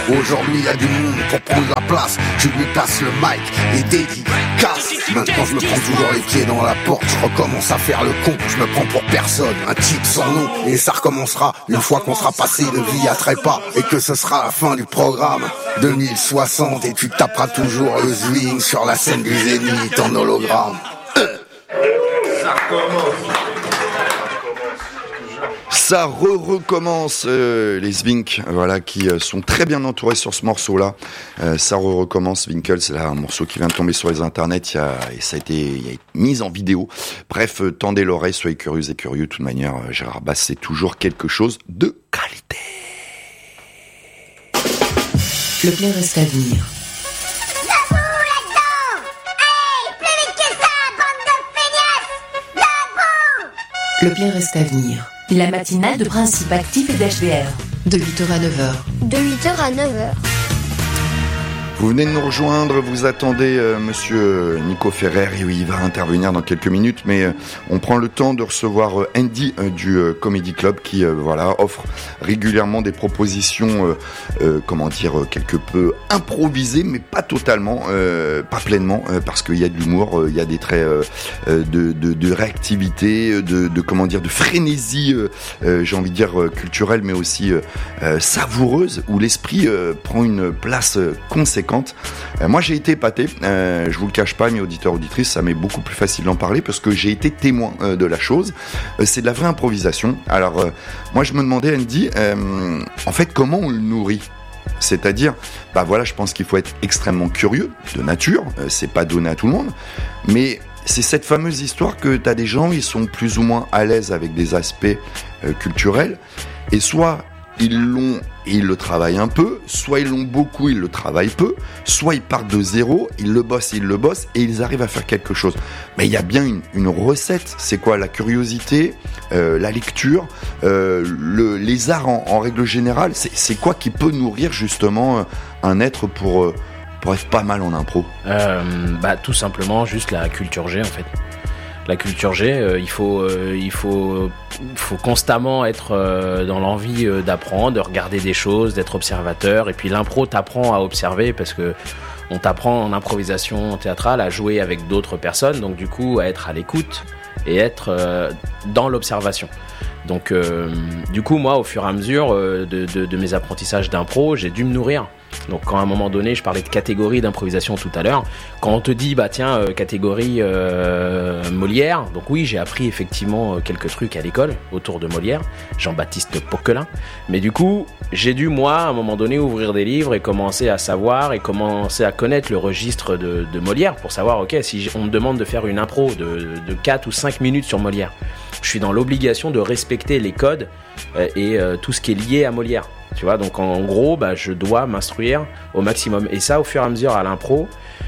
Aujourd'hui y a du monde pour prendre la place. Je lui passe le mic et dédicace. Maintenant je me prends toujours les pieds dans la porte. Je recommence à faire le con, je me prends pour personne. Un type sans nom, et ça recommencera une fois qu'on sera passé de vie à trépas. Et que ce sera la fin du programme 2060. Et tu taperas toujours le swing sur la scène du Zénith en hologramme. Ça recommence. Ça recommence, les Zwink, voilà, qui sont très bien entourés sur ce morceau-là. Ça recommence, Winkle, c'est là un morceau qui vient de tomber sur les internets, et ça a été mis en vidéo. Bref, tendez l'oreille, soyez curieux et curieux. De toute manière, Gérard Basse, c'est toujours quelque chose de qualité. Le bien reste à venir. Le bien reste à venir. La matinale de Principe Actif et d'HBR. De 8h à 9h. De 8h à 9h. Vous venez de nous rejoindre, vous attendez monsieur Nico Ferrer, et oui, il va intervenir dans quelques minutes, mais on prend le temps de recevoir Andy du Comedy Club qui voilà, offre régulièrement des propositions quelque peu improvisées, mais pas totalement, pas pleinement, parce qu'il y a de l'humour, il y a des traits de réactivité, de frénésie, j'ai envie de dire culturelle, mais aussi savoureuse, où l'esprit prend une place conséquente. Moi j'ai été épaté, je vous le cache pas, mes auditeurs, auditrices, ça m'est beaucoup plus facile d'en parler parce que j'ai été témoin de la chose. C'est de la vraie improvisation. Alors moi je me demandais, Andy, en fait comment on le nourrit? C'est-à-dire, je pense qu'il faut être extrêmement curieux de nature, c'est pas donné à tout le monde, mais c'est cette fameuse histoire que t'as des gens, ils sont plus ou moins à l'aise avec des aspects culturels, et soit ils l'ont et ils le travaillent un peu, soit ils l'ont beaucoup, ils le travaillent peu, soit ils partent de zéro, ils le bossent et ils arrivent à faire quelque chose. Mais il y a bien une recette. C'est quoi? La curiosité, la lecture, les arts en règle générale. C'est quoi qui peut nourrir justement un être pour être pas mal en impro? Tout simplement juste la culture G en fait. La culture G, il faut constamment être dans l'envie d'apprendre, de regarder des choses, d'être observateur. Et puis l'impro t'apprend à observer parce que on t'apprend en improvisation théâtrale à jouer avec d'autres personnes, donc du coup à être à l'écoute et être dans l'observation. Donc du coup moi au fur et à mesure de mes apprentissages d'impro, j'ai dû me nourrir. Donc quand à un moment donné je parlais de catégorie d'improvisation tout à l'heure, quand on te dit catégorie Molière, donc oui j'ai appris effectivement quelques trucs à l'école autour de Molière, Jean-Baptiste Poquelin, mais du coup j'ai dû moi à un moment donné ouvrir des livres et commencer à savoir et commencer à connaître le registre de Molière pour savoir si on me demande de faire une impro de 4 ou 5 minutes sur Molière, je suis dans l'obligation de respecter les codes et tout ce qui est lié à Molière. Tu vois, donc en gros, je dois m'instruire au maximum. Et ça, au fur et à mesure, à l'impro,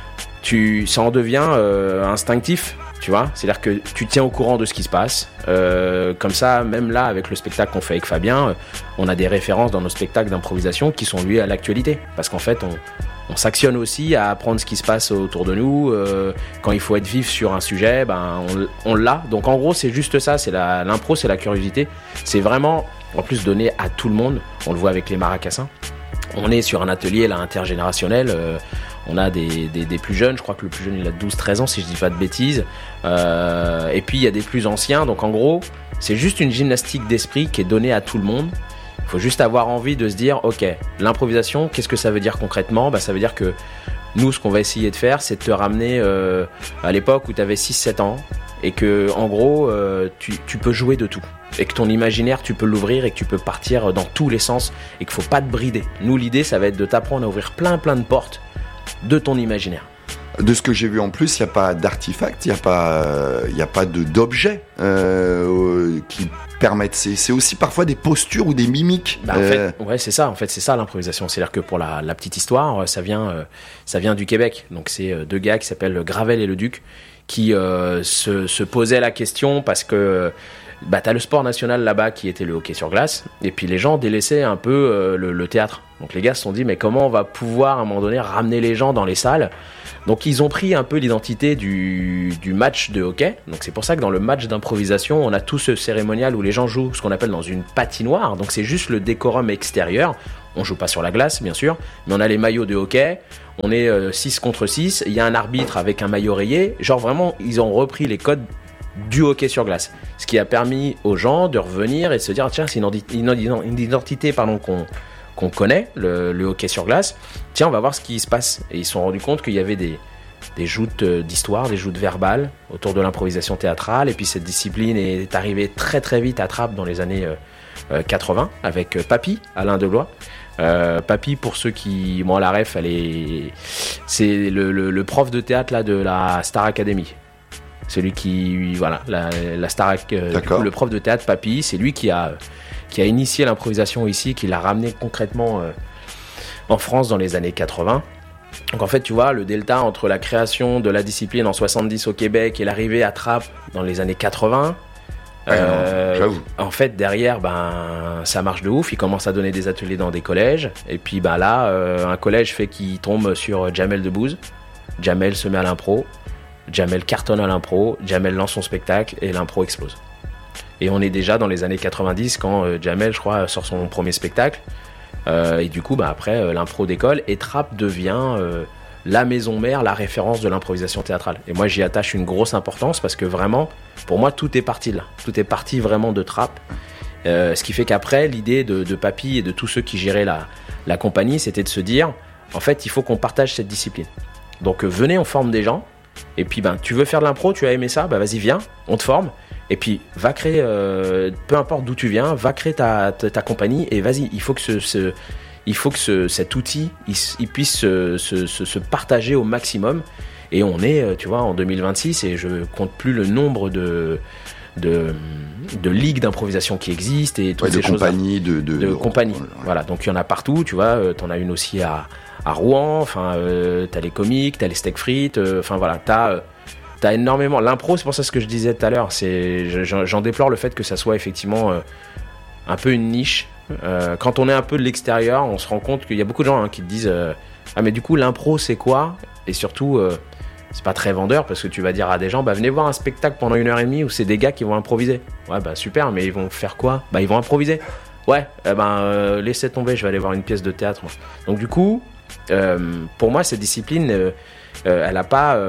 ça en devient instinctif, tu vois. C'est-à-dire que tu tiens au courant de ce qui se passe. Comme ça, même là, avec le spectacle qu'on fait avec Fabien, on a des références dans nos spectacles d'improvisation qui sont liées à l'actualité. Parce qu'en fait, on s'actionne aussi à apprendre ce qui se passe autour de nous. Quand il faut être vif sur un sujet, on l'a. Donc en gros, c'est juste ça. L'impro, c'est la curiosité. C'est vraiment... En plus donné à tout le monde, on le voit avec les Maracassins. On est sur un atelier là intergénérationnel, on a des plus jeunes, je crois que le plus jeune il a 12-13 ans si je dis pas de bêtises, et puis il y a des plus anciens, donc en gros c'est juste une gymnastique d'esprit qui est donnée à tout le monde. Il faut juste avoir envie de se dire ok, l'improvisation, qu'est-ce que ça veut dire concrètement? Ça veut dire que nous ce qu'on va essayer de faire c'est de te ramener à l'époque où tu avais 6-7 ans et que en gros tu peux jouer de tout. Et que ton imaginaire, tu peux l'ouvrir et que tu peux partir dans tous les sens et qu'il ne faut pas te brider. Nous, l'idée, ça va être de t'apprendre à ouvrir plein de portes de ton imaginaire. De ce que j'ai vu en plus, il n'y a pas d'artefacts, il n'y a pas d'objets qui permettent. C'est aussi parfois des postures ou des mimiques. C'est ça. En fait, c'est ça l'improvisation. C'est-à-dire que pour la petite histoire, ça vient du Québec. Donc, c'est deux gars qui s'appellent Gravel et le Duc qui se posaient la question parce que t'as le sport national là-bas qui était le hockey sur glace et puis les gens délaissaient un peu le théâtre. Donc les gars se sont dit mais comment on va pouvoir à un moment donné ramener les gens dans les salles? Donc ils ont pris un peu l'identité du match de hockey. Donc c'est pour ça que dans le match d'improvisation on a tout ce cérémonial où les gens jouent ce qu'on appelle dans une patinoire. Donc c'est juste le décorum extérieur. On joue pas sur la glace, bien sûr, mais on a les maillots de hockey. On est 6 contre 6. Il y a un arbitre avec un maillot rayé. Genre vraiment, ils ont repris les codes du hockey sur glace. Ce qui a permis aux gens de revenir et de se dire, tiens, c'est une identité qu'on connaît, le hockey sur glace. Tiens, on va voir ce qui se passe. Et ils se sont rendus compte qu'il y avait des joutes d'histoire, des joutes verbales autour de l'improvisation théâtrale. Et puis cette discipline est arrivée très très vite à Trappes dans les années 80 avec Papy, Alain Deblois. Papy, pour ceux qui... Bon, la ref, c'est le prof de théâtre là, de la Star Academy. Celui qui... Voilà, la Star du coup, le prof de théâtre, Papy, c'est lui qui a initié l'improvisation ici, qui l'a ramené concrètement en France dans les années 80. Donc en fait, tu vois, le delta entre la création de la discipline en 70 au Québec et l'arrivée à Trappes dans les années 80... en fait, derrière, ça marche de ouf. Il commence à donner des ateliers dans des collèges. Et puis là, un collège fait qu'il tombe sur Jamel Debbouze. Jamel se met à l'impro. Jamel cartonne à l'impro. Jamel lance son spectacle et l'impro explose. Et on est déjà dans les années 90 quand Jamel, je crois, sort son premier spectacle. Et du coup, après, l'impro décolle. Et Trappes devient la maison mère, la référence de l'improvisation théâtrale. Et moi, j'y attache une grosse importance parce que vraiment, pour moi, tout est parti de là. Tout est parti vraiment de Trappes. Ce qui fait qu'après, l'idée de Papy et de tous ceux qui géraient la compagnie, c'était de se dire, en fait, il faut qu'on partage cette discipline. Donc, venez, on forme des gens. Et puis, tu veux faire de l'impro, tu as aimé ça, vas-y, viens, on te forme. Et puis, va créer, peu importe d'où tu viens, va créer ta compagnie et vas-y, il faut que cet outil il puisse se partager au maximum. Et on est, tu vois, en 2026 et je compte plus le nombre de ligues d'improvisation qui existent et toutes ces choses. De compagnies. Voilà, donc il y en a partout, tu vois. T'en as une aussi à Rouen. Enfin, t'as les comiques, t'as les steak frites. Enfin voilà, t'as énormément. L'impro, c'est pour ça ce que je disais tout à l'heure. J'en déplore le fait que ça soit effectivement un peu une niche. Quand on est un peu de l'extérieur, on se rend compte qu'il y a beaucoup de gens qui te disent ah mais du coup l'impro c'est quoi? Et surtout c'est pas très vendeur parce que tu vas dire à des gens venez voir un spectacle pendant 1h30 où c'est des gars qui vont improviser. Ouais super, mais ils vont faire quoi? Ils vont improviser. Ouais laissez tomber, je vais aller voir une pièce de théâtre moi. Donc du coup pour moi cette discipline elle a pas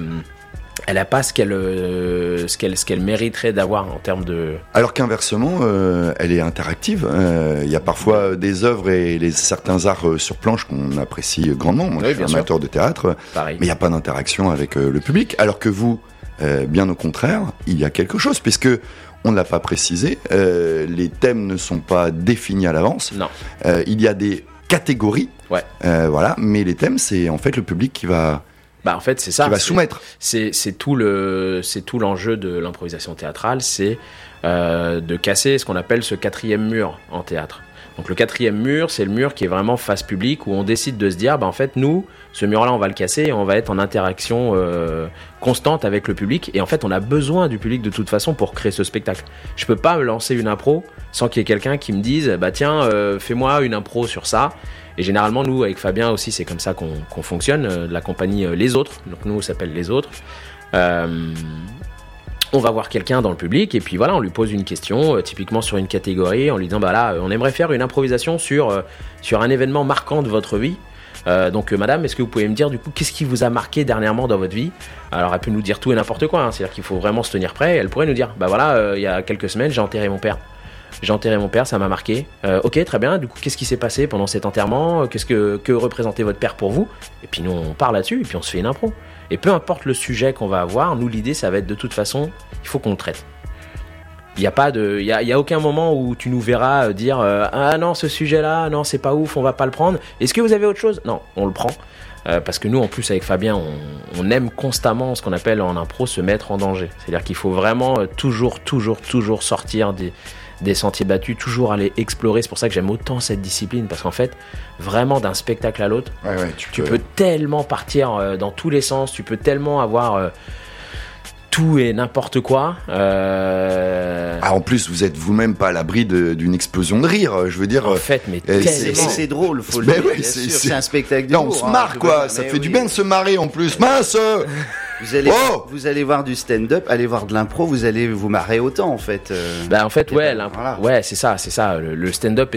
ce qu'elle mériterait d'avoir en termes de... Alors qu'inversement, elle est interactive. Il y a parfois des œuvres et certains arts sur planche qu'on apprécie grandement. Moi, je suis amateur de théâtre, pareil. Mais il n'y a pas d'interaction avec le public. Alors que vous, bien au contraire, il y a quelque chose, puisque on ne l'a pas précisé, les thèmes ne sont pas définis à l'avance. Non. Il y a des catégories, voilà, mais les thèmes, c'est en fait le public qui va... en fait, c'est ça. Qui va soumettre. C'est tout l'enjeu de l'improvisation théâtrale, c'est de casser ce qu'on appelle ce 4e mur en théâtre. Donc le 4e mur, c'est le mur qui est vraiment face public où on décide de se dire, en fait, nous, ce mur-là, on va le casser et on va être en interaction constante avec le public. Et en fait, on a besoin du public de toute façon pour créer ce spectacle. Je peux pas me lancer une impro sans qu'il y ait quelqu'un qui me dise, tiens, fais-moi une impro sur ça. Et généralement, nous, avec Fabien aussi, c'est comme ça qu'on fonctionne, de la compagnie Les Autres. Donc nous, on s'appelle Les Autres. On va voir quelqu'un dans le public et puis voilà, on lui pose une question, typiquement sur une catégorie, en lui disant on aimerait faire une improvisation sur un événement marquant de votre vie. Donc madame, est-ce que vous pouvez me dire du coup qu'est-ce qui vous a marqué dernièrement dans votre vie? Alors elle peut nous dire tout et n'importe quoi, c'est-à-dire qu'il faut vraiment se tenir prêt. Elle pourrait nous dire il y a quelques semaines j'ai enterré mon père. Ça m'a marqué. Ok, très bien. Du coup, qu'est-ce qui s'est passé pendant cet enterrement? Que représentait votre père pour vous? Et puis nous, on parle là-dessus et puis on se fait une impro. Et peu importe le sujet qu'on va avoir, nous, l'idée, ça va être de toute façon, il faut qu'on le traite. Il y a aucun moment où tu nous verras dire ah non, ce sujet-là, non, c'est pas ouf, on va pas le prendre. Est-ce que vous avez autre chose? Non, on le prend. Parce que nous, en plus, avec Fabien, on aime constamment ce qu'on appelle en impro se mettre en danger. C'est-à-dire qu'il faut vraiment toujours sortir des sentiers battus, toujours aller explorer. C'est pour ça que j'aime autant cette discipline, parce qu'en fait, vraiment d'un spectacle à l'autre, tu peux tellement partir dans tous les sens, tu peux tellement avoir tout et n'importe quoi. En plus, vous êtes vous-même pas à l'abri d'une explosion de rire, je veux dire. En fait, mais c'est drôle, faut le dire. C'est un spectacle de on se marre, quoi. Ça fait du bien de se marrer en plus. Mince. Vous allez voir du stand-up, allez voir de l'impro, vous allez vous marrer autant en fait. En fait, l'impro, c'est ça. Le stand-up est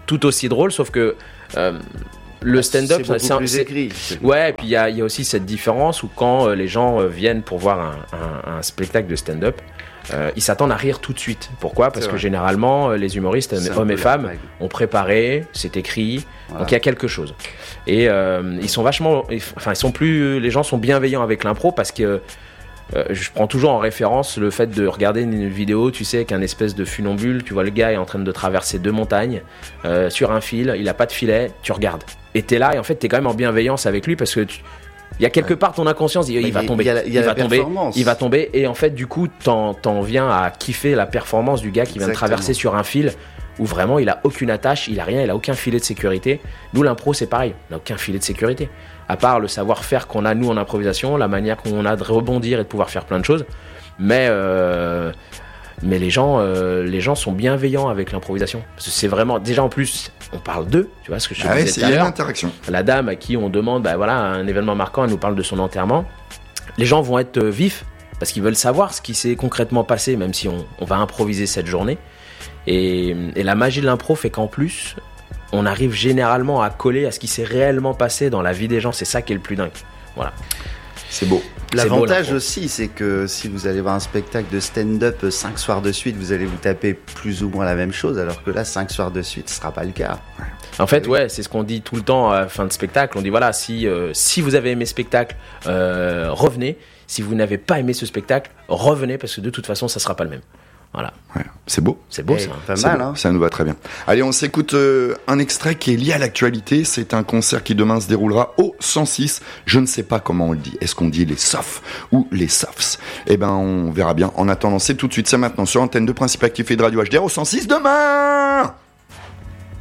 tout aussi drôle, sauf que le stand-up, c'est beaucoup plus écrit. Ouais, et puis il y a aussi cette différence où quand les gens viennent pour voir un spectacle de stand-up, ils s'attendent à rire tout de suite. Pourquoi ? Parce que généralement, les humoristes, hommes et femmes, ont préparé, c'est écrit, donc il y a quelque chose. Et ils sont les gens sont bienveillants avec l'impro parce que je prends toujours en référence le fait de regarder une vidéo, tu sais, qu'un espèce de funambule, tu vois le gars est en train de traverser 2 montagnes sur un fil, il a pas de filet, tu regardes. Et t'es là et en fait t'es quand même en bienveillance avec lui parce que il y a quelque part ton inconscience dit il va tomber, il va tomber et en fait du coup t'en viens à kiffer la performance du gars qui vient de traverser sur un fil où vraiment il a aucune attache, il a rien, il a aucun filet de sécurité. Nous l'impro c'est pareil, on n'a aucun filet de sécurité. À part le savoir-faire qu'on a nous en improvisation, la manière qu'on a de rebondir et de pouvoir faire plein de choses. Mais les gens sont bienveillants avec l'improvisation. Parce que c'est vraiment, déjà en plus, on parle d'eux, tu vois ce que je te disais tout à l'heure. Il y a une interaction. La dame à qui on demande, un événement marquant, elle nous parle de son enterrement. Les gens vont être vifs parce qu'ils veulent savoir ce qui s'est concrètement passé, même si on va improviser cette journée. Et la magie de l'impro fait qu'en plus, on arrive généralement à coller à ce qui s'est réellement passé dans la vie des gens. C'est ça qui est le plus dingue. Voilà. C'est beau. L'avantage aussi, c'est que si vous allez voir un spectacle de stand-up 5 soirs de suite, vous allez vous taper plus ou moins la même chose, alors que là, 5 soirs de suite, ce sera pas le cas. En fait, c'est ce qu'on dit tout le temps à la fin de spectacle. On dit voilà, si vous avez aimé ce spectacle, revenez. Si vous n'avez pas aimé ce spectacle, revenez parce que de toute façon, ça sera pas le même. Voilà. Ouais, c'est beau. C'est beau, ça. Pas mal, hein. Ça nous va très bien. Allez, on s'écoute un extrait qui est lié à l'actualité. C'est un concert qui demain se déroulera au 106. Je ne sais pas comment on le dit. Est-ce qu'on dit les sofs ou les sofs ? Eh ben, on verra bien. En attendant, c'est tout de suite, c'est maintenant sur Antenne de Principe Actif et de Radio HDR au 106 demain.